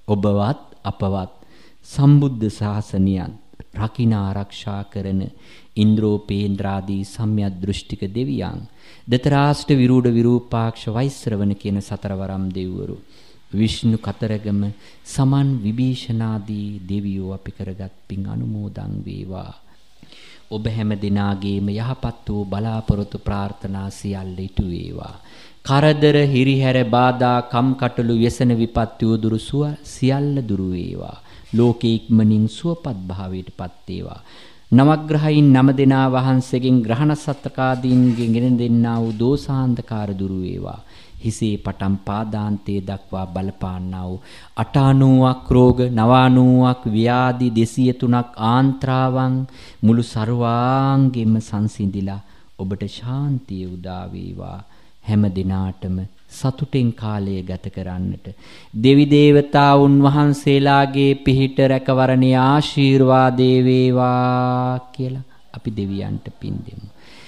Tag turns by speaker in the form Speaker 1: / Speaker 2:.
Speaker 1: ඔබවත් අපවත් සම්බුද්ධ ශාසනයත් රකින්න ආරක්ෂා කරන ඉන්ද්‍රෝපේන්ද්‍රාදී සම්‍යක් දෘෂ්ටික දෙවියන් දතරාෂ්ට විරූඪ විරූපාක්ෂ වෛශ්‍රවණ කියන සතරවරම් දෙවිවරු විෂ්ණු කතරගම සමන් විභීෂණාදී දෙවියෝ අපි කරගත් පින් අනුමෝදන් වේවා. ඔබ හැම දිනාගේම යහපත් වූ බලාපොරොත්තු ප්‍රාර්ථනා සියල්ල ඉටු වේවා. කරදර හිරිහැර බාධා කම්කටොළු व्यसन විපත්ති උදුරු සියල්ල දුරු වේවා. ලෝකේ ඉක්මනින් සුවපත් භාවයටපත් වේවා. නවග්‍රහයින් 9 දෙනා වහන්සේගෙන් ග්‍රහණ සත්කාදීන්ගෙන් ගෙන දෙන්නා වූ දෝසාන්ධකාර දුරු වේවා. හිසේ පටන් පාදාන්තයේ දක්වා බලපාන්නා වූ 98ක් රෝග 99ක් ව්‍යාධි 203ක් ආන්ත්‍රාවන් මුළු ਸਰවාංගෙම සංසිඳිලා ඔබට ශාන්තිය උදා වේවා. හැම දිනාටම සතුටින් කාලය ගත කරන්නට දෙවි දේවතාවුන් වහන්සේලාගේ පිහිට රැකවරණේ ආශිර්වාදේ වේවා කියලා අපි දෙවියන්ට පින් දෙමු.